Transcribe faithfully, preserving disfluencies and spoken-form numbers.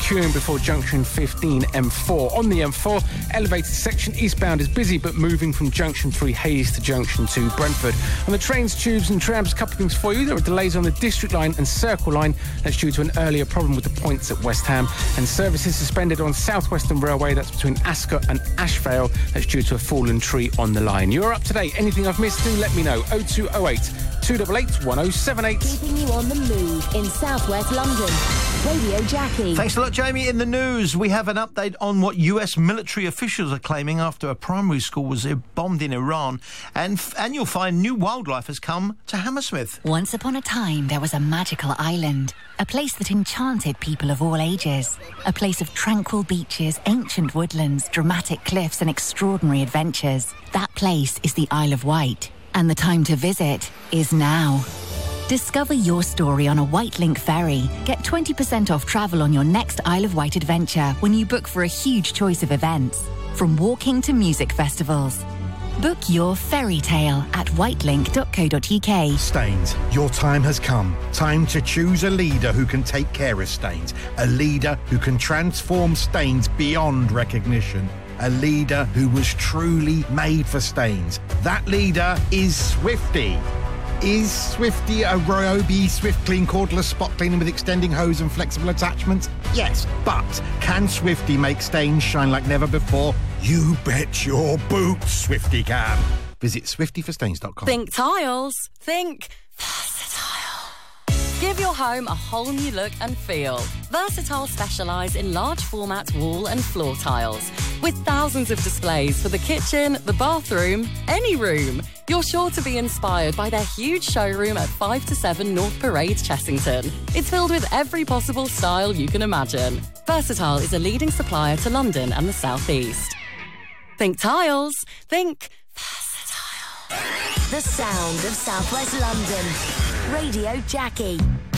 queuing before junction fifteen M four. On the M four, elevated section eastbound is busy but moving from junction three Hayes to junction two Brentford. On the trains, tubes and trams, a couple of things for you. There are delays on the District Line and Circle Line. That's due to an earlier problem with the points at West Ham. And services suspended on South Western Railway. That's between Ascot and Ashvale. That's due to a fallen tree on the line. You're up to date. Anything I've missed, do let me know. oh two oh eight, two eight eight, one oh seven eight. Keeping you on the move in South West London. Radio Jackie. Thanks a lot, Jamie. In the news, we have an update on what U S military officials are claiming after a primary school was bombed in Iran. And, and you'll find new wildlife has come to Hammersmith. Once upon a time, there was a magical island. A place that enchanted people of all ages. A place of tranquil beaches, ancient woodlands, dramatic cliffs and extraordinary adventures. That place is the Isle of Wight. And the time to visit is now. Discover your story on a Wightlink ferry. Get twenty percent off travel on your next Isle of Wight adventure when you book for a huge choice of events. From walking to music festivals. Book your fairy tale at wightlink dot co dot uk. Staines, your time has come. Time to choose a leader who can take care of Staines. A leader who can transform Staines beyond recognition. A leader who was truly made for Staines. That leader is Swifty. Is Swifty a Ryobi Swift Clean cordless spot cleaner with extending hose and flexible attachments? Yes, but can Swifty make stains shine like never before? You bet your boots Swifty can. Visit swifty for stains dot com. Think tiles. Think Versatile. Give your home a whole new look and feel. Versatile specialise in large format wall and floor tiles. With thousands of displays for the kitchen, the bathroom, any room. You're sure to be inspired by their huge showroom at five to seven North Parade, Chessington. It's filled with every possible style you can imagine. Versatile is a leading supplier to London and the South East. Think tiles. Think Versatile. The sound of South West London. Radio Jackie.